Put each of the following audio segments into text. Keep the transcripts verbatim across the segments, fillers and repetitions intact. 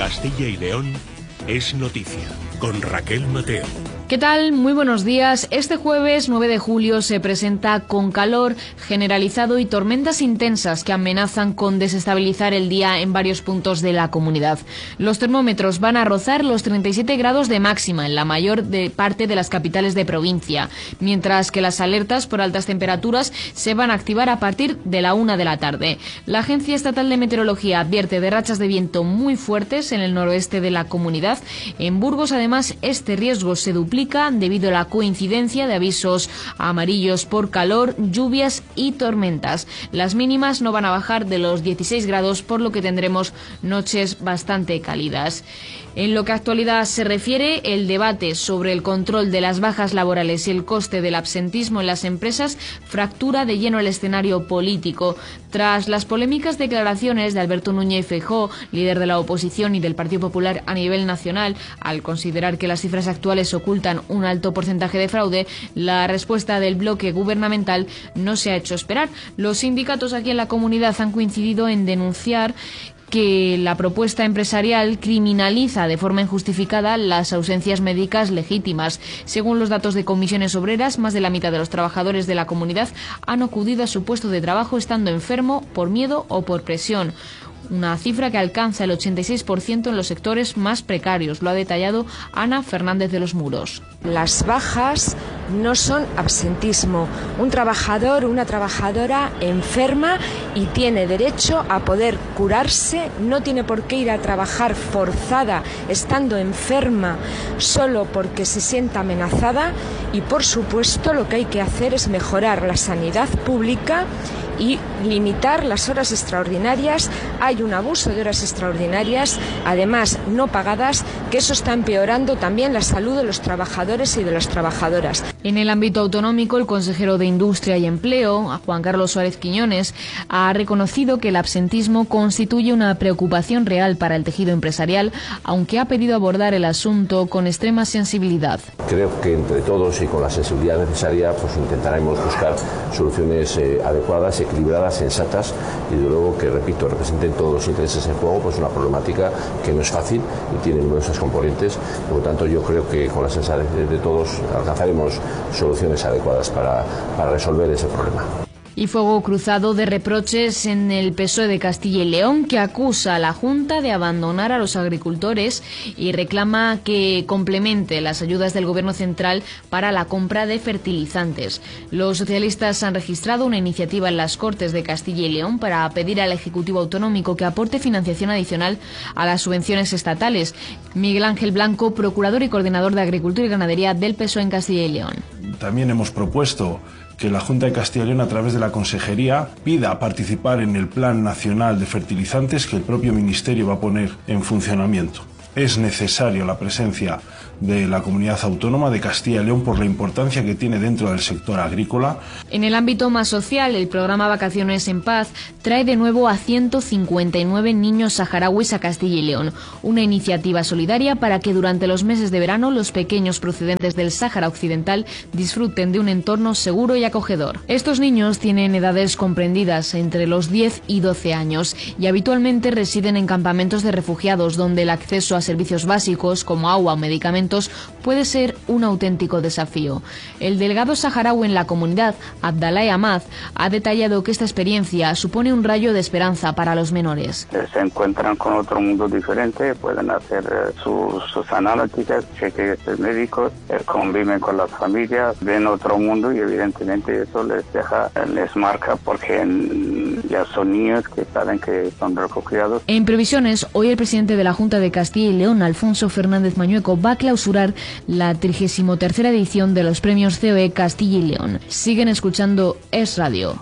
Castilla y León es noticia, con Raquel Mateo. ¿Qué tal? Muy buenos días. Este jueves nueve de julio se presenta con calor generalizado y tormentas intensas que amenazan con desestabilizar el día en varios puntos de la comunidad. Los termómetros van a rozar los treinta y siete grados de máxima en la mayor de parte de las capitales de provincia, mientras que las alertas por altas temperaturas se van a activar a partir de la una de la tarde. La Agencia Estatal de Meteorología advierte de rachas de viento muy fuertes en el noroeste de la comunidad. En Burgos, además, este riesgo se duplica debido a la coincidencia de avisos amarillos por calor, lluvias y tormentas. Las mínimas no van a bajar de los dieciséis grados, por lo que tendremos noches bastante cálidas. En lo que a actualidad se refiere, el debate sobre el control de las bajas laborales y el coste del absentismo en las empresas fractura de lleno el escenario político. Tras las polémicas declaraciones de Alberto Núñez Feijóo, líder de la oposición y del Partido Popular a nivel nacional, al considerar que las cifras actuales ocultan un alto porcentaje de fraude, la respuesta del bloque gubernamental no se ha hecho esperar. Los sindicatos aquí en la comunidad han coincidido en denunciar que la propuesta empresarial criminaliza de forma injustificada las ausencias médicas legítimas. Según los datos de Comisiones Obreras, más de la mitad de los trabajadores de la comunidad han acudido a su puesto de trabajo estando enfermo, por miedo o por presión. Una cifra que alcanza el ochenta y seis por ciento en los sectores más precarios. Lo ha detallado Ana Fernández de los Muros. Las bajas no son absentismo. Un trabajador, una trabajadora enferma y tiene derecho a poder curarse, no tiene por qué ir a trabajar forzada estando enferma solo porque se sienta amenazada, y por supuesto lo que hay que hacer es mejorar la sanidad pública y limitar las horas extraordinarias. Hay un abuso de horas extraordinarias, además no pagadas, que eso está empeorando también la salud de los trabajadores y de las trabajadoras. En el ámbito autonómico, el consejero de Industria y Empleo, Juan Carlos Suárez Quiñones, ha reconocido que el absentismo constituye una preocupación real para el tejido empresarial, aunque ha pedido abordar el asunto con extrema sensibilidad. Creo que entre todos y con la sensibilidad necesaria, pues intentaremos buscar soluciones eh, adecuadas, equilibradas, sensatas y de luego que, repito, representen todos los intereses en juego, pues una problemática que no es fácil y tiene numerosas componentes. Por lo tanto, yo creo que con la sensatez de todos alcanzaremos soluciones adecuadas para, para resolver ese problema. Y fuego cruzado de reproches en el P S O E de Castilla y León, que acusa a la Junta de abandonar a los agricultores y reclama que complemente las ayudas del Gobierno central para la compra de fertilizantes. Los socialistas han registrado una iniciativa en las Cortes de Castilla y León para pedir al Ejecutivo Autonómico que aporte financiación adicional a las subvenciones estatales. Miguel Ángel Blanco, procurador y coordinador de Agricultura y Ganadería del P S O E en Castilla y León. También hemos propuesto que la Junta de Castilla y León, a través de la Consejería, pida participar en el Plan Nacional de Fertilizantes que el propio Ministerio va a poner en funcionamiento. Es necesario la presencia de la comunidad autónoma de Castilla y León por la importancia que tiene dentro del sector agrícola. En el ámbito más social, el programa Vacaciones en Paz trae de nuevo a ciento cincuenta y nueve niños saharauis a Castilla y León, una iniciativa solidaria para que durante los meses de verano los pequeños procedentes del Sáhara Occidental disfruten de un entorno seguro y acogedor. Estos niños tienen edades comprendidas entre los diez y doce años y habitualmente residen en campamentos de refugiados donde el acceso a servicios básicos como agua o medicamentos puede ser un auténtico desafío. El delegado saharaui en la comunidad, Abdallah Ahmad, ha detallado que esta experiencia supone un rayo de esperanza para los menores. Se encuentran con otro mundo diferente, pueden hacer eh, sus, sus analíticas, cheques médicos, eh, conviven con las familias, ven otro mundo y evidentemente eso les deja, les marca porque en, ya son niños que saben que son refugiados. En previsiones, hoy el presidente de la Junta de Castilla y León, Alfonso Fernández Mañueco, va a clausurar la trigésima tercera edición de los premios C O E Castilla y León. Siguen escuchando Es Radio.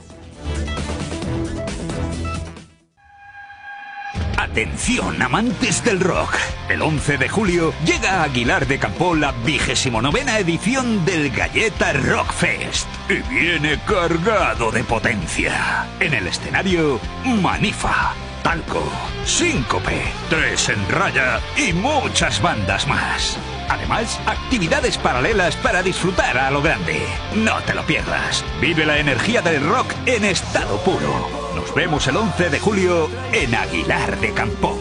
Atención, amantes del rock. El once de julio llega a Aguilar de Campoo la vigésimo novena edición del Galleta Rock Fest. Y viene cargado de potencia. En el escenario, Manifa, Talco, Síncope, Tres en Raya y muchas bandas más. Además, actividades paralelas para disfrutar a lo grande. No te lo pierdas. Vive la energía del rock en estado puro. Nos vemos el once de julio en Aguilar de Campoo.